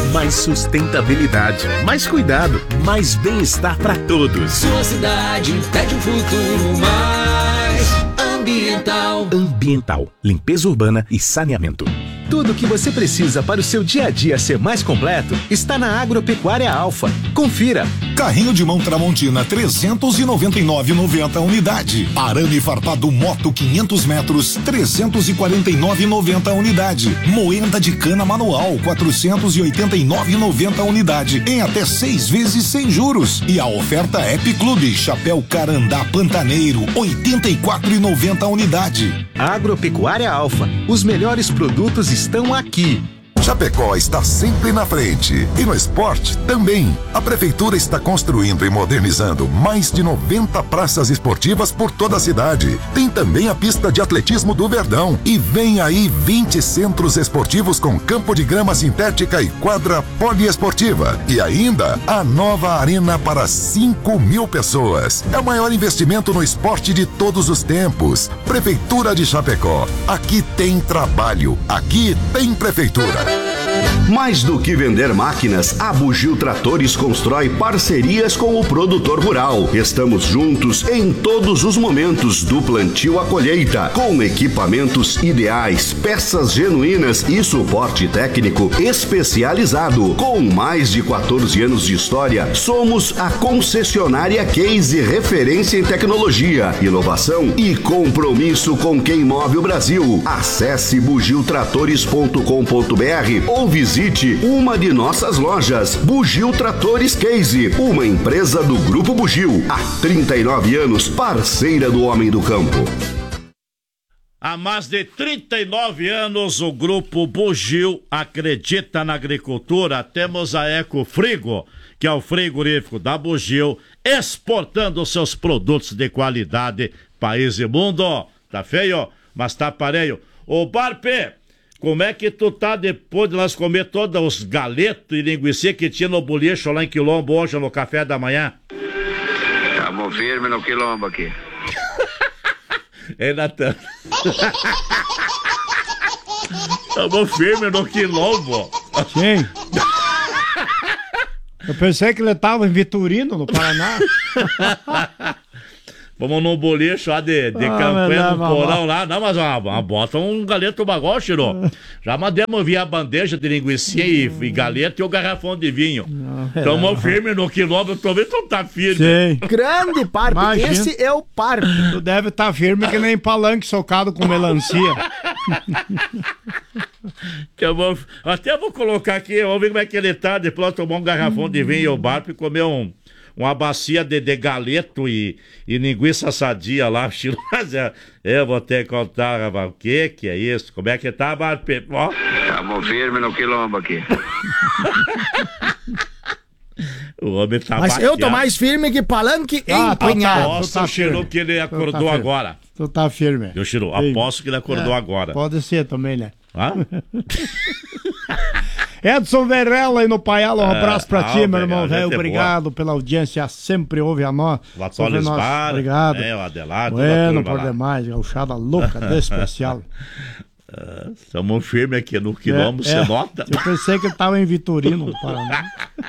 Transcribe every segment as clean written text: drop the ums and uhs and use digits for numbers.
Mais sustentabilidade, mais cuidado, mais bem-estar para todos. Sua cidade pede um futuro mais ambiental. Ambiental, limpeza urbana e saneamento. Tudo o que você precisa para o seu dia a dia ser mais completo está na Agropecuária Alfa. Confira. Carrinho de mão Tramontina 399,90 unidade. Arame farpado Moto 500 metros 349,90 unidade. Moenda de cana manual 489,90 unidade em até 6 vezes sem juros. E a oferta App Clube Chapéu Carandá Pantaneiro 84,90 unidade. Agropecuária Alfa. Os melhores produtos estão aqui. Chapecó está sempre na frente e no esporte também. A prefeitura está construindo e modernizando mais de 90 praças esportivas por toda a cidade. Tem também a pista de atletismo do Verdão e vem aí 20 centros esportivos com campo de grama sintética e quadra poliesportiva. E ainda a nova arena para 5.000 pessoas. É o maior investimento no esporte de todos os tempos. Prefeitura de Chapecó. Aqui tem trabalho. Aqui tem prefeitura. Mais do que vender máquinas, a Bugio Tratores constrói parcerias com o produtor rural. Estamos juntos em todos os momentos, do plantio à colheita, com equipamentos ideais, peças genuínas e suporte técnico especializado. Com mais de 14 anos de história, somos a concessionária Case, referência em tecnologia, inovação e compromisso com quem move o Brasil. Acesse bugiotratores.com.br ou visite uma de nossas lojas. Bugio Tratores Case, uma empresa do Grupo Bugio. Há 39 anos, parceira do homem do campo. Há mais de 39 anos, o Grupo Bugio acredita na agricultura. Temos a Ecofrigo, que é o frigorífico da Bugio, exportando seus produtos de qualidade, país e mundo. Tá feio, mas tá pareio. Ô Barpe, como é que tu tá depois de nós comer todos os galetos e linguiça que tinha no bolicho lá em Quilombo hoje no café da manhã? Tamo firme no Quilombo aqui. Ei, Natan. Tamo firme no Quilombo. Sim. Eu pensei que ele tava em Vitorino, no Paraná. Vamos num boliche lá de campanha no porão lá. Não, mas bota um galeto bagol, Chiro. Já mandamos vir a bandeja de linguiça e galeta e o garrafão de vinho. Tamo firme no Quilombo. Tô vendo que tu tá firme. Sim. Grande Parpe. Imagina. Esse é o Parpe. Tu deve estar firme que nem palanque socado com melancia. Até vou colocar aqui, vamos ver como é que ele tá. Depois tomar um garrafão de vinho e o barco e comer uma bacia de galeto e linguiça sadia lá, estilo. Eu vou ter que contar, rapaz, o que é isso? Como é que tá, Barpe? Ó. Tamo firme no Quilombo aqui. O homem tá Mas bateado. eu tô mais firme que palanque empunhado. Aposto, Chiro, que ele acordou agora. Tu tá firme. Eu, Chiro, aposto que ele acordou agora. Pode ser também, né? Hã? Edson Verrella aí no Paiala, um abraço pra ti, meu irmão velho. Obrigado pela audiência, sempre ouve a nós. O Atoles Bar, obrigado. O Adelardo. Bueno, por demais, gauchada louca de especial. Estamos firmes aqui no Quilombo, você nota? Eu pensei que ele tava em Vitorino, no Paraná.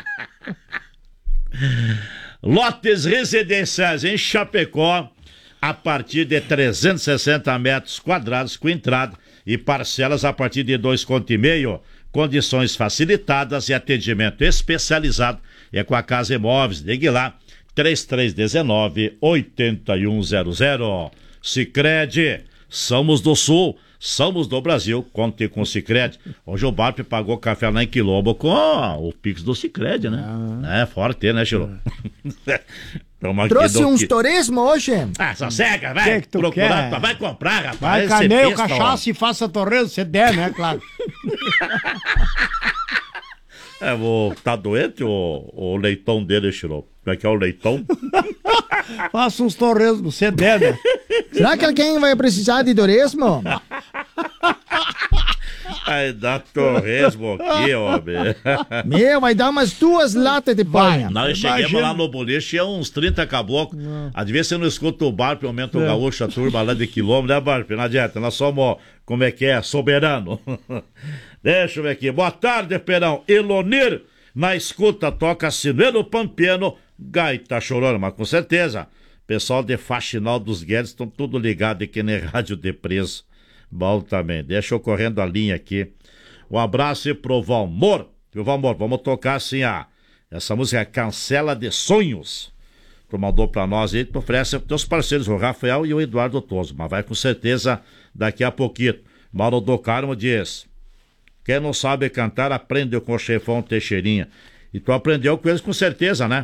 Lotes residenciais em Chapecó, a partir de 360 metros quadrados com entrada e parcelas a partir de 2,5 conto. Condições facilitadas e atendimento especializado é com a Casa Imóveis. Ligue lá, 3319-8100. Sicredi, somos do Sul, somos do Brasil, conte com o Sicredi. Hoje o Barpe pagou café lá em Quilombo com o Pix do Sicredi, né? É forte, né, Chiro? Trouxe uns turismo hoje? Só cega, vai que procurar, quer? Vai comprar, rapaz. Vai caneio, cachaça e faça torresmo, se der, né, claro. Tá doente o leitão dele, Chiro? Como é que é o leitão? Faça uns torresmos, se der, né? Será que alguém vai precisar de turismo? Vai dar torresmo aqui, homem. Meu, vai dar umas 2 latas de banha. Nós chegamos lá no boliche, tinha uns 30 caboclos. Às vezes você não escuta o bar, pelo menos o gaúcho, a turma lá de quilômetro, né, bar? Não adianta, nós somos, como é que é, soberano. Deixa eu ver aqui. Boa tarde, Perão. Elonir, na escuta, toca Sinuelo Pampiano, gaita chorona, mas com certeza. Pessoal de Faxinal dos Guedes estão tudo ligado aqui na Rádio de Preso. Bom também. Deixa eu correndo a linha aqui. Um abraço aí pro Valmor. Valmor, vamos tocar assim essa música Cancela de Sonhos. Tu mandou pra nós aí, tu oferece aos teus parceiros, o Rafael e o Eduardo Toso. Mas vai com certeza daqui a pouquinho. Mauro do Carmo diz: quem não sabe cantar, aprende com o chefão Teixeirinha. E tu aprendeu com eles com certeza, né?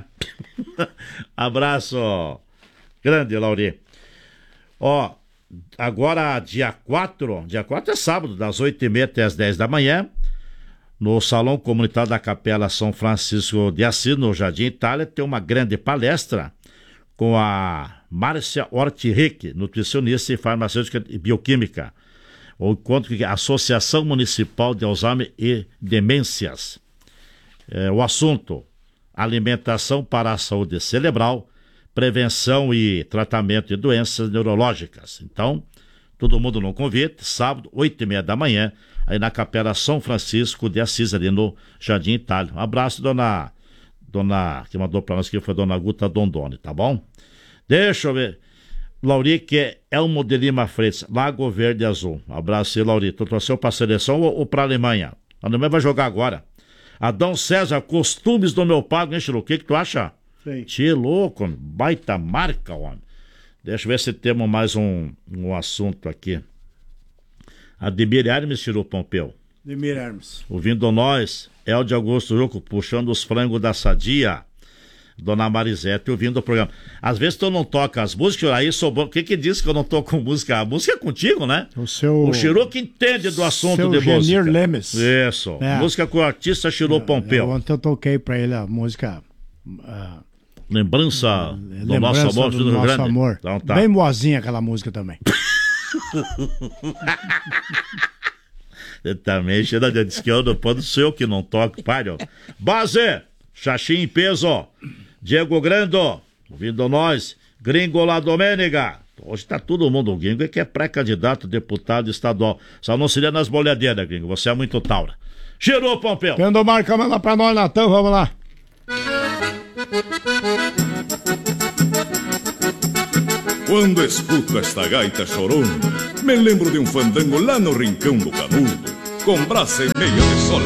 Abraço grande, Lauri. Ó, agora dia 4 é sábado, das 8h30 até as 10 da manhã, no Salão Comunitário da Capela São Francisco de Assis, no Jardim Itália, tem uma grande palestra com a Márcia Ortiric, nutricionista e farmacêutica e bioquímica. O encontro que a Associação Municipal de Alzheimer e Demências. O assunto: alimentação para a saúde cerebral, prevenção e tratamento de doenças neurológicas. Então, todo mundo no convite, sábado, 8h30 da manhã, aí na Capela São Francisco de Assis, ali no Jardim Itália. Um abraço, dona que mandou para nós que foi dona Guta Dondoni, tá bom? Deixa eu ver. Lauri, que é Elmo de Lima Freitas, Lago Verde Azul. Um abraço aí, Lauri. Tu torceu para a seleção ou para a Alemanha? A Alemanha vai jogar agora. Adão César, Costumes do Meu Pago, hein, Chiru? O que tu acha? Tchê, louco, baita marca, homem. Deixa eu ver se temos mais um assunto aqui. Ademir Hermes, Chiru Pompeu. Ademir Hermes. Ouvindo nós, Elde Augusto Juco, puxando os frangos da Sadia. Dona Marisete, ouvindo o programa. Às vezes tu não toca as músicas, aí sobrou. O que diz que eu não toco música? A música é contigo, né? O Chiru que entende do assunto de música. Genir Lemes. Isso. Música com o artista Chiru Pompeu. Ontem eu toquei pra ele a música... Lembrança do nosso amor, do nosso grande. amor. Então, tá. Bem boazinha aquela música também. Você também, cheira de diz que eu não pode ser eu que não toco, palho. Base, Xaxim em peso, Diego Grando, ouvindo nós, Gringo La Domênica. Hoje tá todo mundo, o Gringo é que é pré-candidato a deputado estadual. Só não seria nas bolhadeiras, Gringo, você é muito taura. Girou, Pompeu. Tendo marca, manda pra nós, Natão, vamos lá. Quando escuto esta gaita chorona, me lembro de um fandango lá no rincão do Canudo, com braça e meia de sol